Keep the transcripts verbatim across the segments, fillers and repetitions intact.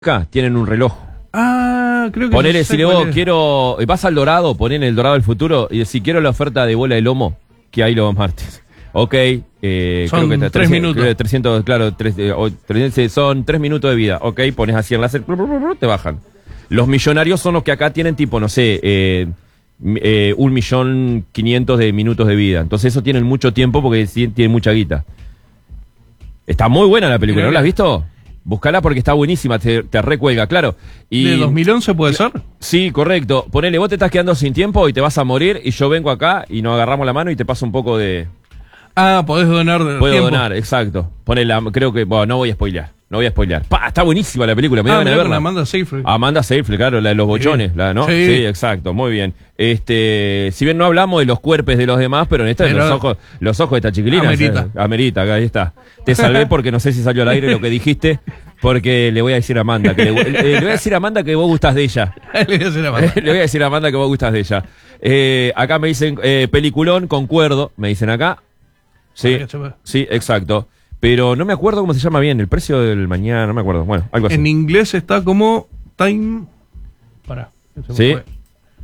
acá tienen un reloj. Ah, creo que Ponele, no sé si le cuál vos es. quiero, vas al Dorado, ponen el Dorado del futuro y si quiero la oferta de bola de lomo, que hay los martes. Ok, eh, Son creo que está tres minutos. creo que trescientos, claro, tres, eh, o- trescientos, son tres minutos de vida. Ok, pones así el láser, te bajan. Los millonarios son los que acá tienen tipo, no sé, eh, mi- eh, un millón quinientos de minutos de vida. Entonces eso tienen mucho tiempo porque sí, tienen mucha guita. Está muy buena la película, ¿no la has visto? Búscala porque está buenísima, te, te recuelga, claro. Y ¿De dos mil once puede ser? sí, correcto. Ponele, vos te estás quedando sin tiempo y te vas a morir y yo vengo acá y nos agarramos la mano y te paso un poco de... Ah, podés donar de Puedo tiempo. donar, exacto. Ponele, creo que... Bueno, no voy a spoilear, no voy a spoilear. Pa, está buenísima la película, me Ah, van a mirá, con verla. Amanda Seyfried. Amanda Seyfried, claro, la de los bochones, Sí. la, ¿no? Sí. Sí, exacto, muy bien. Este, si bien no hablamos de los cuerpos de los demás, pero en esta Pero- los ojos, los ojos de esta chiquilina. Amerita. eh, Amerita, acá, ahí está. Te salvé porque no sé si salió al aire lo que dijiste, porque le voy a decir a Amanda, que le, eh, le voy a decir a Amanda que vos gustás de ella. Le voy a hacer la mano. Le voy a decir a Amanda que vos gustas de ella. Eh, acá me dicen, eh, peliculón, concuerdo, me dicen acá. Sí, Acá, chapa. sí, exacto. Pero no me acuerdo cómo se llama bien, el precio del mañana, no me acuerdo. Bueno, algo así. En inglés está como Time. Pará. se me Sí. fue.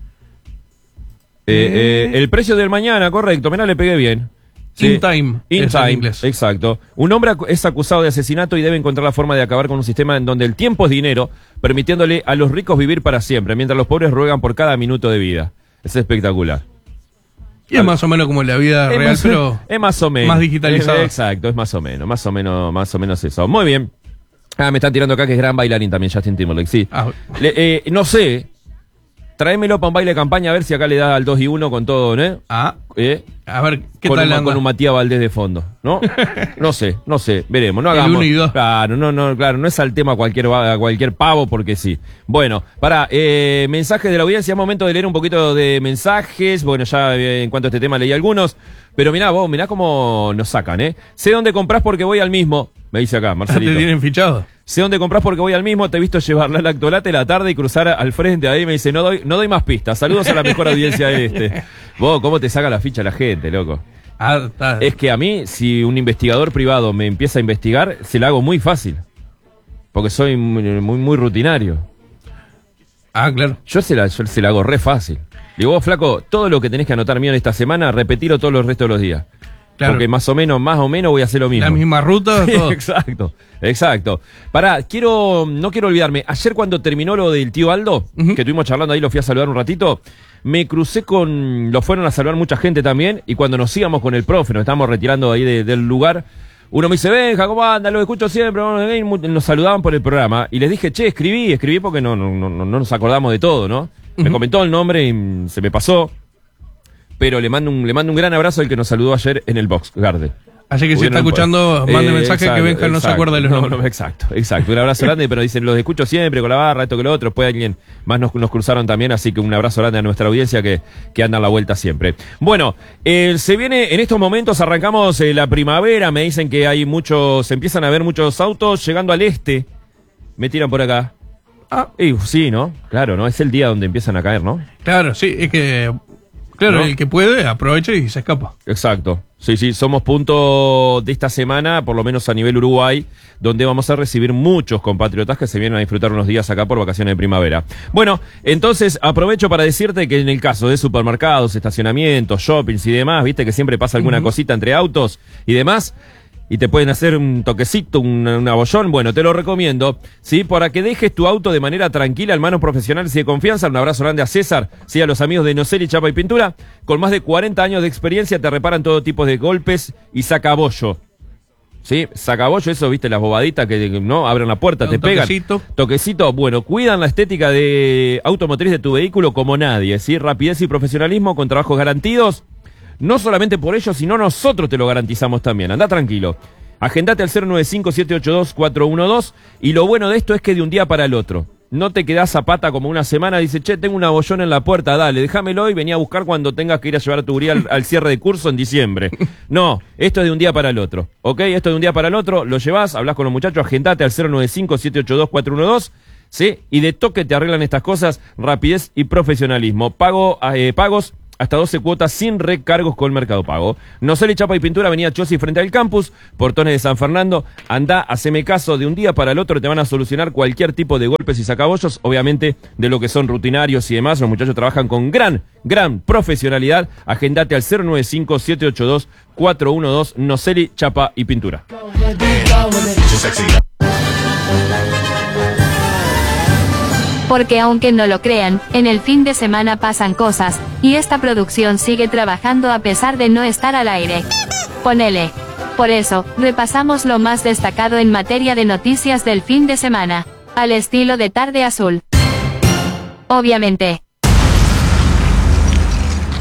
Eh, eh, el precio del mañana, correcto, mirá, le pegué bien. Sí. In Time. In es en Time, inglés. exacto. Un hombre acu- es acusado de asesinato y debe encontrar la forma de acabar con un sistema en donde el tiempo es dinero, permitiéndole a los ricos vivir para siempre, mientras los pobres ruegan por cada minuto de vida. Es espectacular. Y es más o menos como la vida Es real, más, pero. es más o menos. más digitalizado. Es- exacto, es más o menos, más o menos, más o menos eso. Muy bien. Ah, me están tirando acá que es gran bailarín también, Justin Timberlake, sí. Ah, Le- eh, no sé, tráemelo para un baile de campaña a ver si acá le da al dos y uno con todo, ¿no? ah, ¿Eh? a ver, ¿qué con, tal un, anda? con un Matías Valdés de fondo, ¿no? No sé, no sé, veremos, no El hagamos. uno y dos. Claro, no, no, claro, no es al tema a cualquier, va- a cualquier pavo porque sí. Bueno, para eh, mensajes de la audiencia, es momento de leer un poquito de mensajes. Bueno, ya eh, en cuanto a este tema leí algunos, pero mirá vos, mirá cómo nos sacan, ¿eh? Sé dónde comprás porque voy al mismo, me dice acá, Ah, Marcelito. te tienen fichado. Sé dónde compras porque voy al mismo, te he visto llevarla al Lactolate la tarde y cruzar al frente ahí me dice, no doy, no doy más pistas, saludos a la mejor audiencia de este. Vos, ¿cómo te saca la ficha la gente, loco? Ah, está. Es que a mí, si un investigador privado me empieza a investigar, se la hago muy fácil. Porque soy muy, muy, muy rutinario. Ah, claro. Yo se la, yo se la hago re fácil. Digo, vos, flaco, todo lo que tenés que anotar mío en esta semana, repetirlo todos los restos de los días. Claro. Porque más o menos, más o menos voy a hacer lo mismo. La misma ruta, Sí, todo. exacto, exacto. Pará, quiero, no quiero olvidarme. Ayer cuando terminó lo del tío Aldo, Ujú. que estuvimos charlando ahí, lo fui a saludar un ratito, me crucé con, lo fueron a saludar mucha gente también, y cuando nos íbamos con el profe, nos estábamos retirando ahí de- del lugar, uno me dice, Benja, ¿cómo anda? Lo escucho siempre, nos saludaban por el programa, y les dije, che, escribí, escribí porque no, no, no, no nos acordamos de todo, ¿no? Me Ujú. comentó el nombre y mm, se me pasó, pero le mando un, le mando un gran abrazo al que nos saludó ayer en el Box Garden. Así que si Hubieron está un- escuchando, mande Eh, mensaje que exacto, Benja no se exacto. acuerda de los No, nombres. no, exacto, exacto. Un abrazo grande, pero dicen, los escucho siempre con la barra, esto que lo otro. Después alguien más nos, nos cruzaron también, así que un abrazo grande a nuestra audiencia que, que anda a la vuelta siempre. Bueno, eh, se viene, en estos momentos arrancamos eh, la primavera, me dicen que hay muchos, se empiezan a ver muchos autos llegando al este. Me tiran por acá. Ah, Y, sí, ¿no? Claro, ¿no? Es el día donde empiezan a caer, ¿no? claro, sí, es que. Claro, ¿No? el que puede aprovecha y se escapa. Exacto. Sí, sí, somos punto de esta semana, por lo menos a nivel Uruguay, donde vamos a recibir muchos compatriotas que se vienen a disfrutar unos días acá por vacaciones de primavera. Bueno, entonces aprovecho para decirte que en el caso de supermercados, estacionamientos, shoppings y demás, viste que siempre pasa alguna Ujú. cosita entre autos y demás, y te pueden hacer un toquecito, un, un abollón, bueno, te lo recomiendo, ¿sí? Para que dejes tu auto de manera tranquila en manos profesionales y de confianza. Un abrazo grande a César, ¿sí? A los amigos de Noceli Chapa y Pintura. Con más de cuarenta años de experiencia te reparan todo tipo de golpes y sacabollo. ¿Sí? Sacabollo, eso, viste, las bobaditas que, ¿no? Abren la puerta, Un te pegan. toquecito. Toquecito, bueno, cuidan la estética de automotriz de tu vehículo como nadie, ¿sí? Rapidez y profesionalismo con trabajos garantidos. No solamente por ellos, sino nosotros te lo garantizamos también. Anda tranquilo. Agendate al cero nueve cinco siete ocho dos cuatro uno dos y lo bueno de esto es que de un día para el otro. No te quedás a pata como una semana, dice, che, tengo una bollona en la puerta, dale, déjamelo y vení a buscar cuando tengas que ir a llevar a tu guría al, al cierre de curso en diciembre. No, esto es de un día para el otro, ¿ok? Esto es de un día para el otro, lo llevas, hablas con los muchachos, agendate al cero nueve cinco siete ocho dos cuatro uno dos, ¿sí? Y de toque te arreglan estas cosas, rapidez y profesionalismo. Pago, eh, pagos hasta doce cuotas sin recargos con Mercado Pago. Noceli, Chapa y Pintura, avenida Chossi frente al campus, Portones de San Fernando. Andá, haceme caso, de un día para el otro te van a solucionar cualquier tipo de golpes y sacabollos, obviamente de lo que son rutinarios y demás. Los muchachos trabajan con gran, gran profesionalidad. Agendate al cero nueve cinco, siete ocho dos, cuatro uno dos, Noceli, Chapa y Pintura. Porque aunque no lo crean, en el fin de semana pasan cosas, y esta producción sigue trabajando a pesar de no estar al aire. Ponele. Por eso, repasamos lo más destacado en materia de noticias del fin de semana, al estilo de Tarde Azul. Obviamente.